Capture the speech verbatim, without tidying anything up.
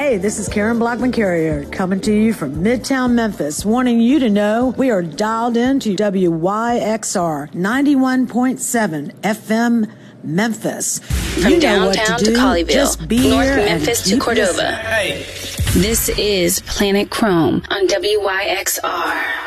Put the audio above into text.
Hey, this is Karen Blackman Carrier coming to you from Midtown Memphis, wanting you to know we are dialed in to W Y X R ninety-one point seven F M Memphis. From you know downtown what to, to do. Colleyville, Just be North here Memphis to Cordova. Hey. This is Planet Chrome on W Y X R.